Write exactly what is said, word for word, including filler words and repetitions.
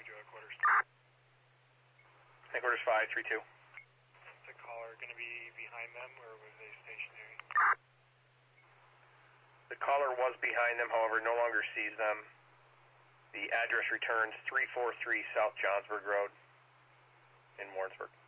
to headquarters. Headquarters five three two. Is the caller going to be behind them, or was they stationary? The caller was behind them, however, no longer sees them. The address returns three four three South Johnsburg Road in Warrensburg.